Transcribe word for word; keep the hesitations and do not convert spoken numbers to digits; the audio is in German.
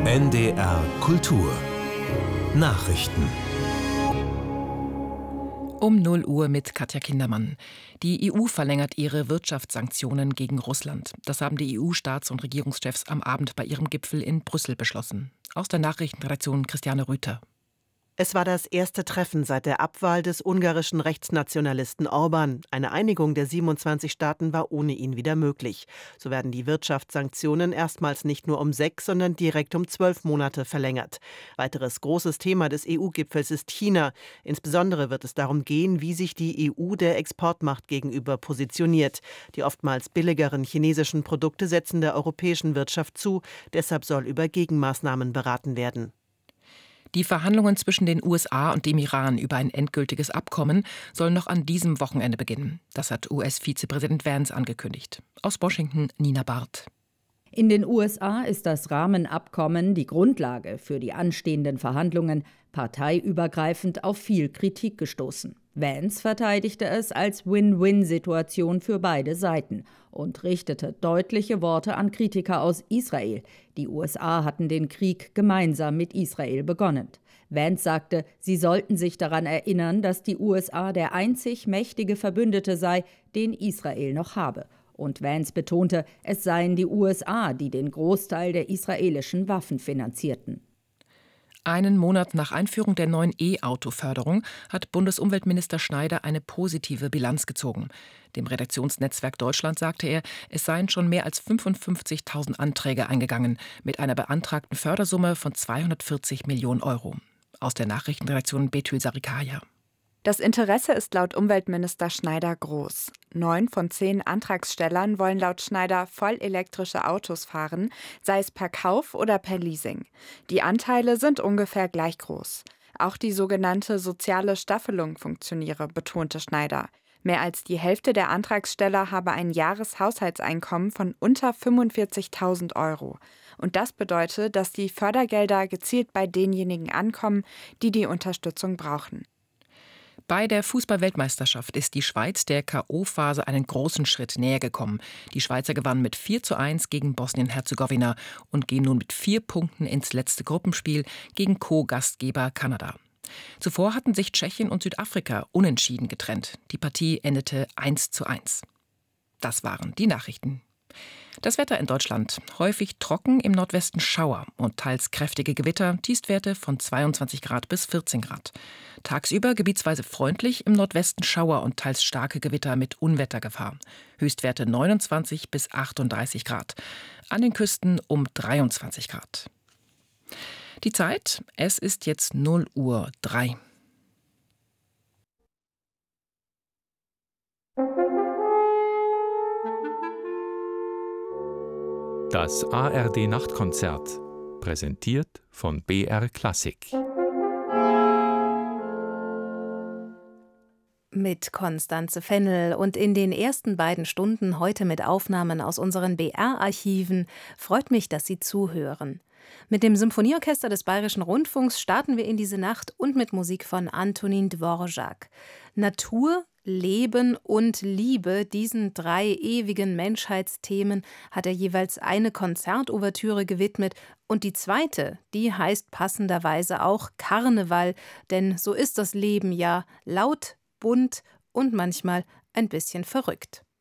N D R Kultur Nachrichten. Um null Uhr mit Katja Kindermann. Die E U verlängert ihre Wirtschaftssanktionen gegen Russland. Das haben die E U-Staats- und Regierungschefs am Abend bei ihrem Gipfel in Brüssel beschlossen. Aus der Nachrichtenredaktion Christiane Rüther. Es war das erste Treffen seit der Abwahl des ungarischen Rechtsnationalisten Orbán. Eine Einigung der siebenundzwanzig Staaten war ohne ihn wieder möglich. So werden die Wirtschaftssanktionen erstmals nicht nur um sechs, sondern direkt um zwölf Monate verlängert. Weiteres großes Thema des E U-Gipfels ist China. Insbesondere wird es darum gehen, wie sich die E U der Exportmacht gegenüber positioniert. Die oftmals billigeren chinesischen Produkte setzen der europäischen Wirtschaft zu. Deshalb soll über Gegenmaßnahmen beraten werden. Die Verhandlungen zwischen den U S A und dem Iran über ein endgültiges Abkommen sollen noch an diesem Wochenende beginnen. Das hat U S-Vizepräsident Vance angekündigt. Aus Washington Nina Barth. In den U S A ist das Rahmenabkommen die Grundlage für die anstehenden Verhandlungen, parteiübergreifend auf viel Kritik gestoßen. Vance verteidigte es als Win-Win-Situation für beide Seiten und richtete deutliche Worte an Kritiker aus Israel. Die U S A hatten den Krieg gemeinsam mit Israel begonnen. Vance sagte, sie sollten sich daran erinnern, dass die U S A der einzig mächtige Verbündete sei, den Israel noch habe. Und Vance betonte, es seien die U S A, die den Großteil der israelischen Waffen finanzierten. Einen Monat nach Einführung der neuen E-Auto-Förderung hat Bundesumweltminister Schneider eine positive Bilanz gezogen. Dem Redaktionsnetzwerk Deutschland sagte er, es seien schon mehr als fünfundfünfzigtausend Anträge eingegangen, mit einer beantragten Fördersumme von zweihundertvierzig Millionen Euro. Aus der Nachrichtenredaktion Betül Sarikaya. Das Interesse ist laut Umweltminister Schneider groß. Neun von zehn Antragstellern wollen laut Schneider vollelektrische Autos fahren, sei es per Kauf oder per Leasing. Die Anteile sind ungefähr gleich groß. Auch die sogenannte soziale Staffelung funktioniere, betonte Schneider. Mehr als die Hälfte der Antragsteller habe ein Jahreshaushaltseinkommen von unter fünfundvierzigtausend Euro. Und das bedeutet, dass die Fördergelder gezielt bei denjenigen ankommen, die die Unterstützung brauchen. Bei der Fußball-Weltmeisterschaft ist die Schweiz der K O-Phase einen großen Schritt näher gekommen. Die Schweizer gewannen mit vier zu eins gegen Bosnien-Herzegowina und gehen nun mit vier Punkten ins letzte Gruppenspiel gegen Co-Gastgeber Kanada. Zuvor hatten sich Tschechien und Südafrika unentschieden getrennt. Die Partie endete eins zu eins. Das waren die Nachrichten. Das Wetter in Deutschland. Häufig trocken, im Nordwesten Schauer und teils kräftige Gewitter, Tiefstwerte von zweiundzwanzig Grad bis vierzehn Grad. Tagsüber gebietsweise freundlich, im Nordwesten Schauer und teils starke Gewitter mit Unwettergefahr. Höchstwerte neunundzwanzig bis achtunddreißig Grad. An den Küsten um dreiundzwanzig Grad. Die Zeit, es ist jetzt null Uhr drei. Das A R D-Nachtkonzert, präsentiert von B R Klassik. Mit Konstanze Fennel und in den ersten beiden Stunden heute mit Aufnahmen aus unseren B R-Archiven freut mich, dass Sie zuhören. Mit dem Symphonieorchester des Bayerischen Rundfunks starten wir in diese Nacht und mit Musik von Antonin Dvorak. Natur, Leben und Liebe, diesen drei ewigen Menschheitsthemen, hat er jeweils eine Konzertouvertüre gewidmet und die zweite, die heißt passenderweise auch Karneval, denn so ist das Leben ja, laut, bunt und manchmal ein bisschen verrückt.